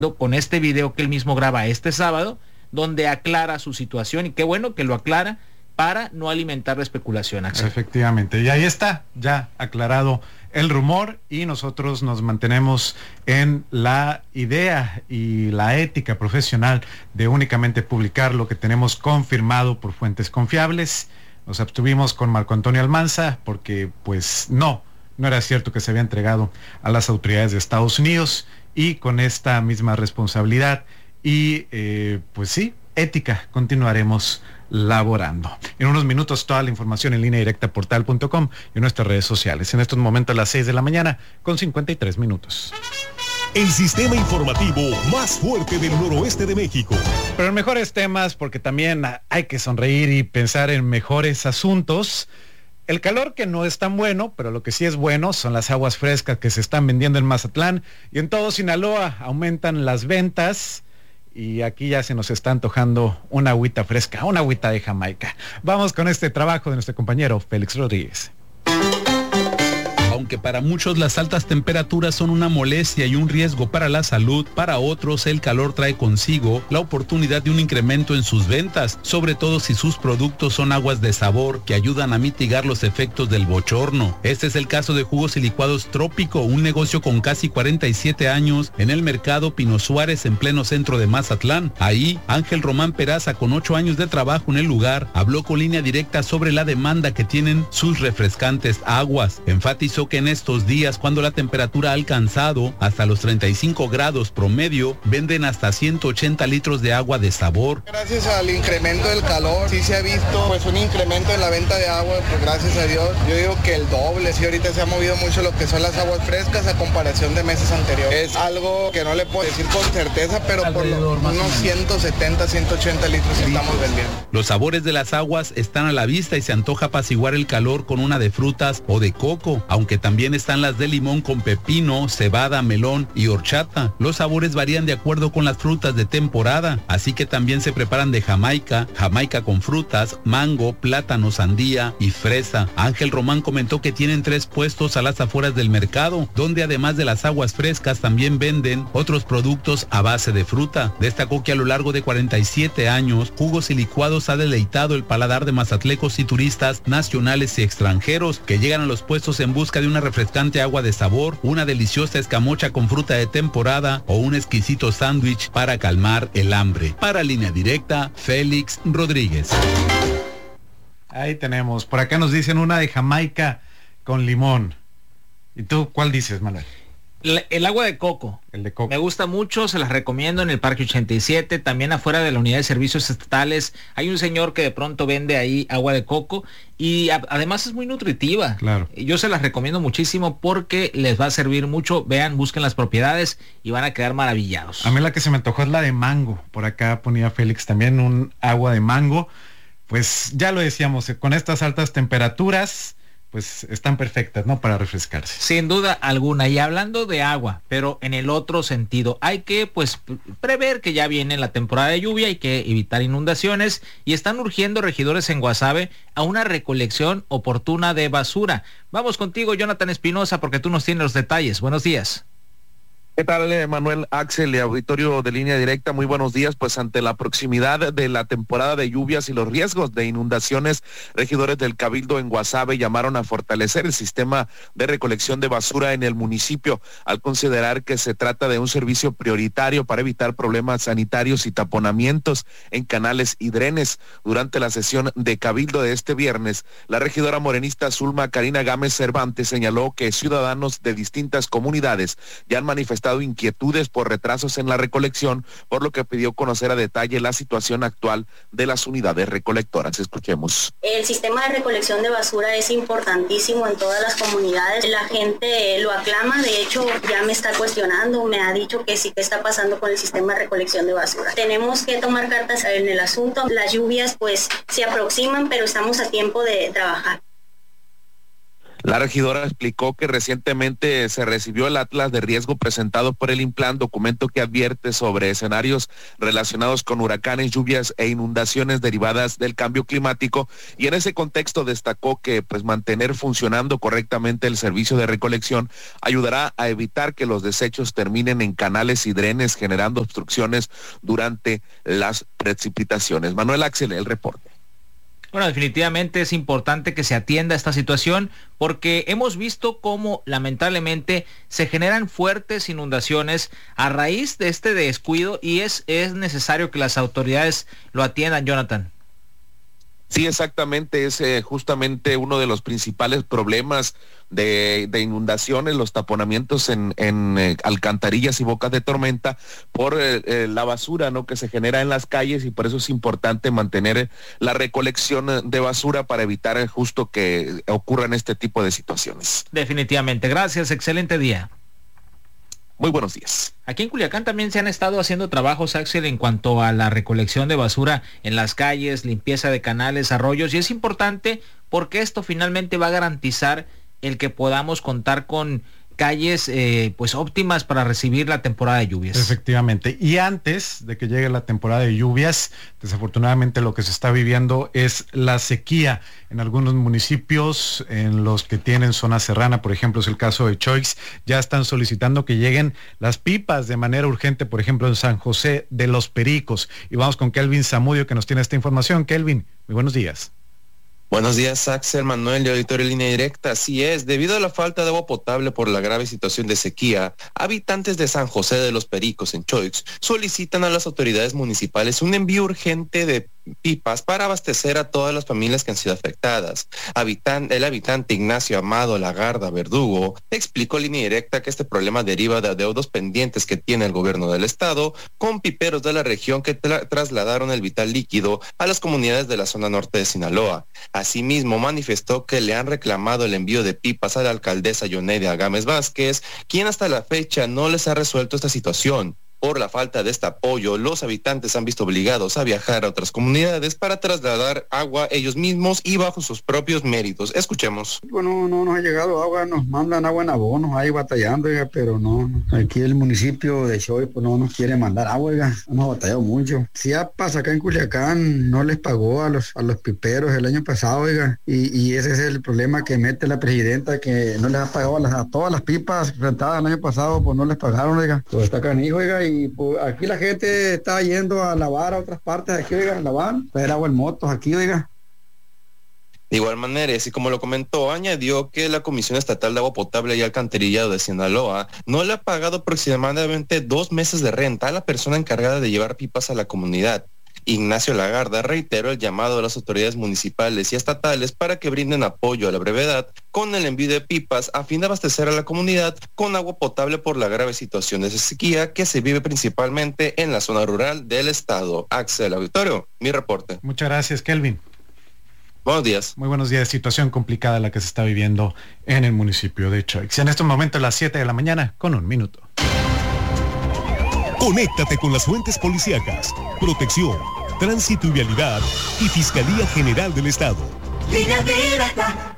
con este video que él mismo graba este sábado, donde aclara su situación, y qué bueno que lo aclara para no alimentar la especulación, Axel. Efectivamente, y ahí está, ya aclarado el rumor, y nosotros nos mantenemos en la idea y la ética profesional de únicamente publicar lo que tenemos confirmado por fuentes confiables. Nos abstuvimos con Marco Antonio Almanza porque pues no era cierto que se había entregado a las autoridades de Estados Unidos, y con esta misma responsabilidad y pues sí, ética, continuaremos laborando. En unos minutos toda la información en línea directa portal.com y en nuestras redes sociales. En estos momentos a las 6 de la mañana con 53 minutos. El sistema informativo más fuerte del noroeste de México. Pero en mejores temas, porque también hay que sonreír y pensar en mejores asuntos. El calor, que no es tan bueno, pero lo que sí es bueno son las aguas frescas que se están vendiendo en Mazatlán y en todo Sinaloa. Aumentan las ventas y aquí ya se nos está antojando una agüita fresca, una agüita de Jamaica. Vamos con este trabajo de nuestro compañero Félix Rodríguez. Aunque para muchos las altas temperaturas son una molestia y un riesgo para la salud, para otros el calor trae consigo la oportunidad de un incremento en sus ventas, sobre todo si sus productos son aguas de sabor que ayudan a mitigar los efectos del bochorno. Este es el caso de Jugos y Licuados Trópico, un negocio con casi 47 años en el mercado Pino Suárez en pleno centro de Mazatlán. Ahí, Ángel Román Peraza, con 8 años de trabajo en el lugar, habló con Línea Directa sobre la demanda que tienen sus refrescantes aguas. Enfatizó que en estos días, cuando la temperatura ha alcanzado hasta los 35 grados promedio, venden hasta 180 litros de agua de sabor. Gracias al incremento del calor, sí se ha visto pues un incremento en la venta de agua, pues gracias a Dios. Yo digo que el doble, sí, ahorita se ha movido mucho lo que son las aguas frescas a comparación de meses anteriores. Es algo que no le puedo decir con certeza, pero por unos 170, 180 litros estamos vendiendo. Los sabores de las aguas están a la vista y se antoja apaciguar el calor con una de frutas o de coco, aunque también están las de limón con pepino, cebada, melón y horchata. Los sabores varían de acuerdo con las frutas de temporada, así que también se preparan de Jamaica, Jamaica con frutas, mango, plátano, sandía y fresa. Ángel Román comentó que tienen 3 puestos a las afueras del mercado, donde además de las aguas frescas también venden otros productos a base de fruta. Destacó que a lo largo de 47 años, Jugos y Licuados ha deleitado el paladar de mazatlecos y turistas nacionales y extranjeros que llegan a los puestos en busca de una refrescante agua de sabor, una deliciosa escamocha con fruta de temporada o un exquisito sándwich para calmar el hambre. Para Línea Directa, Félix Rodríguez. Ahí tenemos, por acá nos dicen una de Jamaica con limón. ¿Y tú cuál dices, Manuel? El agua de coco. El de coco. Me gusta mucho, se las recomiendo en el Parque 87, también afuera de la Unidad de Servicios Estatales. Hay un señor que de pronto vende ahí agua de coco y además es muy nutritiva. Claro. Yo se las recomiendo muchísimo porque les va a servir mucho. Vean, busquen las propiedades y van a quedar maravillados. A mí la que se me antojó es la de mango. Por acá ponía Félix también un agua de mango. Pues ya lo decíamos, con estas altas temperaturas pues están perfectas, ¿no? Para refrescarse. Sin duda alguna. Y hablando de agua, pero en el otro sentido, hay que pues prever que ya viene la temporada de lluvia, hay que evitar inundaciones y están urgiendo regidores en Guasave a una recolección oportuna de basura. Vamos contigo, Jonathan Espinosa, porque tú nos tienes los detalles. Buenos días. ¿Qué tal, Manuel, Axel y auditorio de Línea Directa? Muy buenos días. Pues ante la proximidad de la temporada de lluvias y los riesgos de inundaciones, regidores del Cabildo en Guasave llamaron a fortalecer el sistema de recolección de basura en el municipio, al considerar que se trata de un servicio prioritario para evitar problemas sanitarios y taponamientos en canales y drenes. Durante la sesión de Cabildo de este viernes, la regidora morenista Zulma Karina Gámez Cervantes señaló que ciudadanos de distintas comunidades ya han manifestado inquietudes por retrasos en la recolección, por lo que pidió conocer a detalle la situación actual de las unidades recolectoras. Escuchemos. El sistema de recolección de basura es importantísimo en todas las comunidades. La gente lo aclama, de hecho ya me está cuestionando, me ha dicho que sí, que está pasando con el sistema de recolección de basura. Tenemos que tomar cartas en el asunto. Las lluvias pues se aproximan, pero estamos a tiempo de trabajar. La regidora explicó que recientemente se recibió el Atlas de Riesgo presentado por el INPLAN, documento que advierte sobre escenarios relacionados con huracanes, lluvias e inundaciones derivadas del cambio climático, y en ese contexto destacó que mantener funcionando correctamente el servicio de recolección ayudará a evitar que los desechos terminen en canales y drenes, generando obstrucciones durante las precipitaciones. Manuel Axel, el reporte. Bueno, definitivamente es importante que se atienda esta situación porque hemos visto cómo lamentablemente se generan fuertes inundaciones a raíz de este descuido y es necesario que las autoridades lo atiendan, Jonathan. Sí, exactamente, es justamente uno de los principales problemas de inundaciones, los taponamientos en alcantarillas y bocas de tormenta por la basura, ¿no?, que se genera en las calles, y por eso es importante mantener la recolección de basura para evitar justo que ocurran este tipo de situaciones. Definitivamente, gracias, excelente día. Muy buenos días. Aquí en Culiacán también se han estado haciendo trabajos, Axel, en cuanto a la recolección de basura en las calles, limpieza de canales, arroyos, y es importante porque esto finalmente va a garantizar el que podamos contar con calles óptimas para recibir la temporada de lluvias. Efectivamente, y antes de que llegue la temporada de lluvias, desafortunadamente lo que se está viviendo es la sequía en algunos municipios, en los que tienen zona serrana, por ejemplo es el caso de Choix, ya están solicitando que lleguen las pipas de manera urgente, por ejemplo en San José de los Pericos. Y vamos con Kelvin Zamudio, que nos tiene esta información. Kelvin, muy buenos días. Buenos días, Axel, Manuel, de Auditorio Línea Directa. Así es, debido a la falta de agua potable por la grave situación de sequía, habitantes de San José de los Pericos, en Choix, solicitan a las autoridades municipales un envío urgente de pipas para abastecer a todas las familias que han sido afectadas. El habitante Ignacio Amado Lagarda Verdugo explicó en Línea Directa que este problema deriva de adeudos pendientes que tiene el gobierno del estado con piperos de la región que trasladaron el vital líquido a las comunidades de la zona norte de Sinaloa. Asimismo, manifestó que le han reclamado el envío de pipas a la alcaldesa Yoneida Gámez Vázquez, quien hasta la fecha no les ha resuelto esta situación. Por la falta de este apoyo, los habitantes han visto obligados a viajar a otras comunidades para trasladar agua ellos mismos y bajo sus propios méritos. Escuchemos. Bueno, no nos ha llegado agua, nos mandan agua en abonos, ahí batallando, oiga, pero no. Aquí el municipio de Choix pues no nos quiere mandar agua, oiga, hemos batallado mucho. Si ya pasa acá en Culiacán, no les pagó a los piperos el año pasado, oiga, y ese es el problema que mete la presidenta, que no les ha pagado a todas las pipas rentadas el año pasado, pues no les pagaron, oiga. Pues está canijo, oiga, y pues aquí la gente está yendo a lavar a otras partes de aquí, oiga, a lavar, traer agua en motos aquí, oiga. De igual manera, así como lo comentó, añadió que la Comisión Estatal de Agua Potable y Alcantarillado de Sinaloa no le ha pagado aproximadamente 2 meses de renta a la persona encargada de llevar pipas a la comunidad. Ignacio Lagarda reiteró el llamado de las autoridades municipales y estatales para que brinden apoyo a la brevedad con el envío de pipas a fin de abastecer a la comunidad con agua potable por la grave situación de sequía que se vive principalmente en la zona rural del estado. Axel, Auditorio, mi reporte. Muchas gracias, Kelvin. Buenos días. Muy buenos días. Situación complicada la que se está viviendo en el municipio de Choix. En estos momentos las 7 de la mañana con 1 minuto. Conéctate con las fuentes policíacas, protección, tránsito y vialidad y Fiscalía General del Estado. Línea Directa.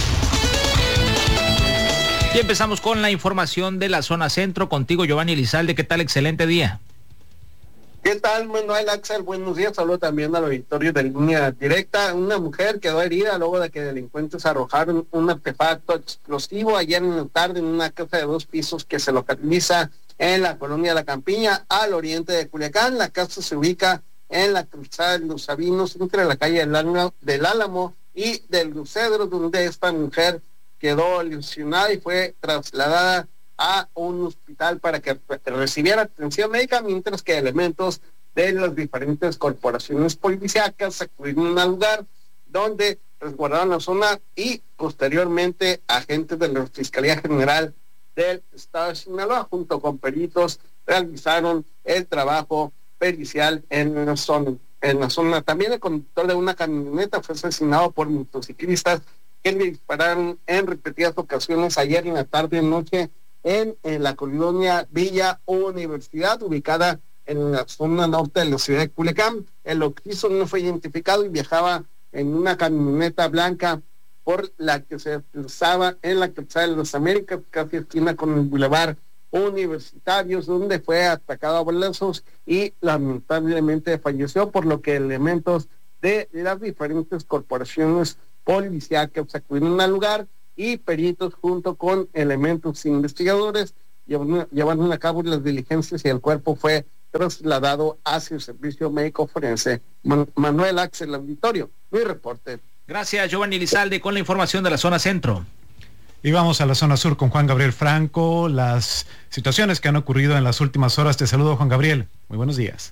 Y empezamos con la información de la zona centro. Contigo, Giovanni Elizalde. ¿Qué tal? Excelente día. ¿Qué tal, Manuel Axel? Buenos días. Saludo también al auditorio de Línea Directa. Una mujer quedó herida luego de que delincuentes arrojaron un artefacto explosivo ayer en la tarde en una casa de 2 pisos que se localiza en la colonia La Campiña, al oriente de Culiacán. La casa se ubica en la cruzada de Los Sabinos, entre la calle del Álamo y del Lucedro, donde esta mujer quedó lesionada y fue trasladada a un hospital para que recibiera atención médica, mientras que elementos de las diferentes corporaciones policíacas acudieron al lugar donde resguardaron la zona y posteriormente agentes de la Fiscalía General del Estado de Sinaloa junto con peritos realizaron el trabajo pericial en la zona. También el conductor de una camioneta fue asesinado por motociclistas que le dispararon en repetidas ocasiones ayer en la tarde y noche en la colonia Villa Universidad, ubicada en la zona norte de la ciudad de Culiacán. El occiso no fue identificado y viajaba en una camioneta blanca por la que se desplazaba en la calzada de las Américas, casi esquina con el Boulevard Universitarios, donde fue atacado a balazos y lamentablemente falleció, por lo que elementos de las diferentes corporaciones policíacas acudieron al lugar y peritos junto con elementos investigadores llevaron a cabo las diligencias y el cuerpo fue trasladado hacia el servicio médico forense. Manuel Axel, Auditorio, mi reporte. Gracias, Giovanni Lizalde, con la información de la zona centro. Y vamos a la zona sur con Juan Gabriel Franco, las situaciones que han ocurrido en las últimas horas. Te saludo, Juan Gabriel. Muy buenos días.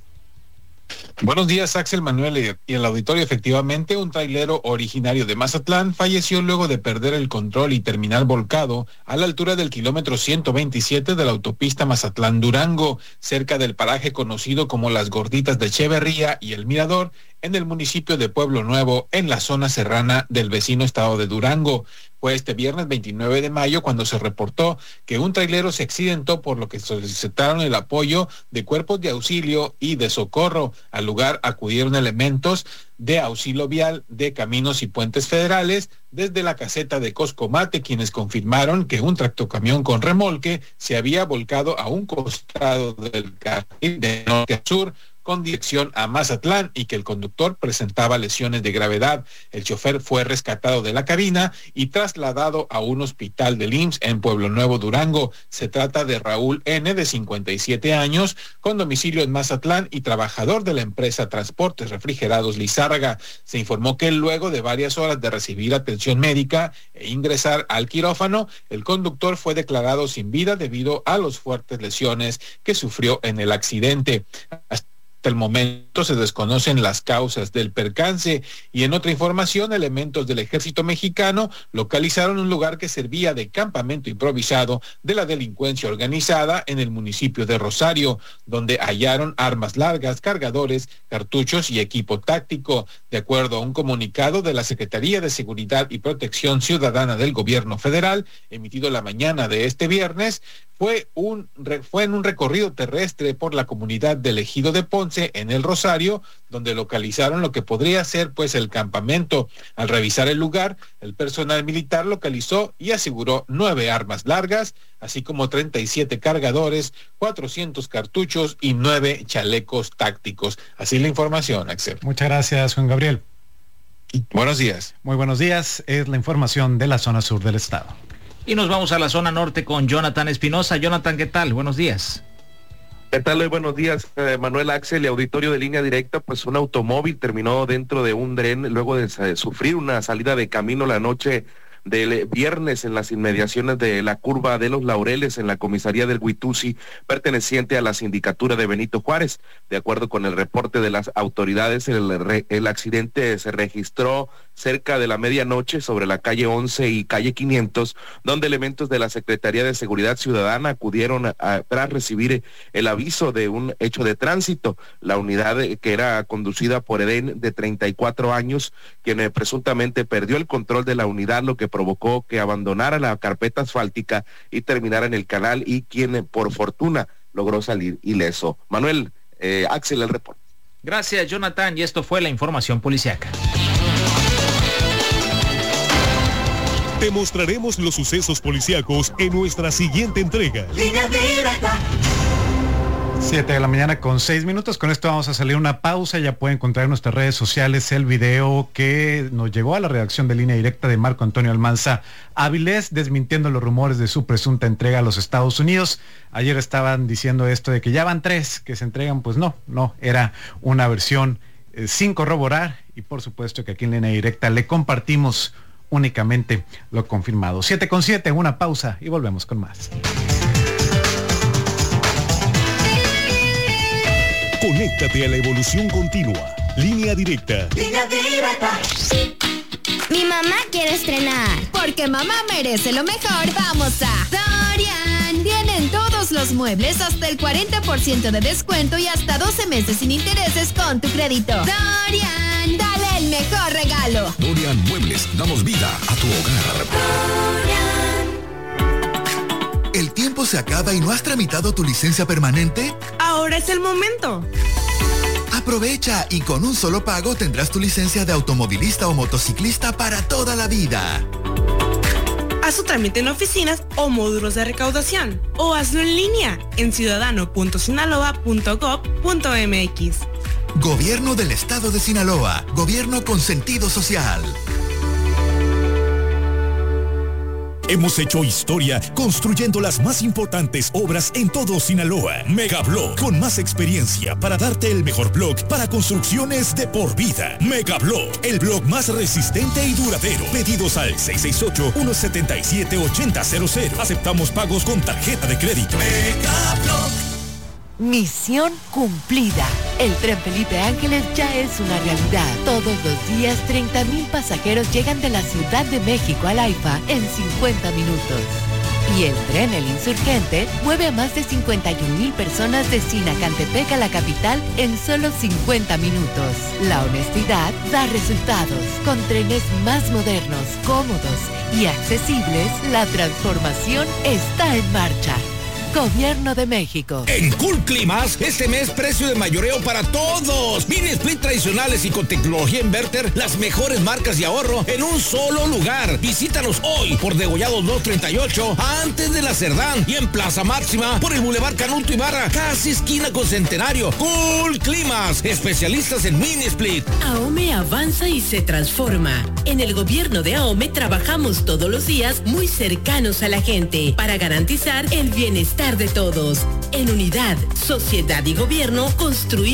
Buenos días, Axel, Manuel y el auditorio. Efectivamente, un trailero originario de Mazatlán falleció luego de perder el control y terminar volcado a la altura del kilómetro 127 de la autopista Mazatlán-Durango, cerca del paraje conocido como Las Gorditas de Echeverría y El Mirador, en el municipio de Pueblo Nuevo, en la zona serrana del vecino estado de Durango. Fue este viernes 29 de mayo cuando se reportó que un trailero se accidentó, por lo que solicitaron el apoyo de cuerpos de auxilio y de socorro. Al lugar acudieron elementos de auxilio vial de Caminos y Puentes Federales desde la caseta de Coscomate, quienes confirmaron que un tractocamión con remolque se había volcado a un costado del carril de norte a sur con dirección a Mazatlán y que el conductor presentaba lesiones de gravedad. El chofer fue rescatado de la cabina y trasladado a un hospital del IMSS en Pueblo Nuevo, Durango. Se trata de Raúl N., de 57 años, con domicilio en Mazatlán y trabajador de la empresa Transportes Refrigerados Lizárraga. Se informó que luego de varias horas de recibir atención médica e ingresar al quirófano, el conductor fue declarado sin vida debido a las fuertes lesiones que sufrió en el accidente. Hasta el momento se desconocen las causas del percance. Y en otra información, elementos del ejército mexicano localizaron un lugar que servía de campamento improvisado de la delincuencia organizada en el municipio de Rosario, donde hallaron armas largas, cargadores, cartuchos y equipo táctico. De acuerdo a un comunicado de la Secretaría de Seguridad y Protección Ciudadana del Gobierno Federal, emitido la mañana de este viernes, fue en un recorrido terrestre por la comunidad del Ejido de Ponce, en el Rosario, donde localizaron lo que podría ser pues el campamento. Al revisar el lugar, el personal militar localizó y aseguró 9 armas largas, así como 37 cargadores, 400 cartuchos y 9 chalecos tácticos. Así la información, Axel. Muchas gracias, Juan Gabriel. Buenos días. Muy buenos días. Es la información de la zona sur del estado. Y nos vamos a la zona norte con Jonathan Espinosa. Jonathan, ¿qué tal? Buenos días. ¿Qué tal? Hoy buenos días, Manuel Axel y auditorio de Línea Directa. Pues un automóvil terminó dentro de un dren luego de sufrir una salida de camino la noche del viernes en las inmediaciones de la curva de los Laureles en la comisaría del Huitusi, perteneciente a la sindicatura de Benito Juárez. De acuerdo con el reporte de las autoridades, el accidente se registró cerca de la medianoche sobre la calle 11 y calle 500, donde elementos de la Secretaría de Seguridad Ciudadana acudieron tras recibir el aviso de un hecho de tránsito. La unidad, que era conducida por Edén, de 34 años, quien presuntamente perdió el control de la unidad, lo que provocó que abandonara la carpeta asfáltica y terminara en el canal, y quien por fortuna logró salir ileso. Manuel, Axel, el reporte. Gracias, Jonathan, y esto fue la información policiaca. Te mostraremos los sucesos policíacos en nuestra siguiente entrega. Línea Directa. 7 de la mañana con 6 minutos. Con esto vamos a salir una pausa. Ya pueden encontrar en nuestras redes sociales el video que nos llegó a la redacción de Línea Directa de Marco Antonio Almanza Áviles, desmintiendo los rumores de su presunta entrega a los Estados Unidos. Ayer estaban diciendo esto de que ya van 3 que se entregan. Pues no, era una versión sin corroborar, y por supuesto que aquí en Línea Directa le compartimos únicamente lo confirmado. 7:07, una pausa y volvemos con más. Conéctate a la evolución continua. Línea Directa. Línea Directa. Mi mamá quiere estrenar. Porque mamá merece lo mejor, vamos a Sorian. Tienen todos los muebles hasta el 40% de descuento y hasta 12 meses sin intereses con tu crédito. Sorian, dale el mejor regalo. Sorian Muebles, damos vida a tu hogar. ¿El tiempo se acaba y no has tramitado tu licencia permanente? Ahora es el momento. Aprovecha y con un solo pago tendrás tu licencia de automovilista o motociclista para toda la vida. Haz su trámite en oficinas o módulos de recaudación o hazlo en línea en ciudadano.sinaloa.gov.mx. Gobierno del Estado de Sinaloa. Gobierno con sentido social. Hemos hecho historia construyendo las más importantes obras en todo Sinaloa. Megablock, con más experiencia para darte el mejor block para construcciones de por vida. Megablock, el block más resistente y duradero. Pedidos al 668-177-8000. Aceptamos pagos con tarjeta de crédito. Megablock. Misión cumplida. El tren Felipe Ángeles ya es una realidad. Todos los días 30,000 pasajeros llegan de la Ciudad de México al AIFA en 50 minutos. Y el tren El Insurgente mueve a más de 51,000 personas de Sinacantepec a la capital en solo 50 minutos. La honestidad da resultados. Con trenes más modernos, cómodos y accesibles, la transformación está en marcha. Gobierno de México. En Cool Climas, este mes precio de mayoreo para todos. Mini split tradicionales y con tecnología inverter, las mejores marcas de ahorro en un solo lugar. Visítanos hoy por Degollado 238, antes de la Cerdán, y en Plaza Máxima por el Boulevard Canuto Ibarra, casi esquina con Centenario. Cool Climas, especialistas en mini split. AOME avanza y se transforma. En el gobierno de AOME trabajamos todos los días muy cercanos a la gente para garantizar el bienestar de todos. En unidad, sociedad y gobierno construimos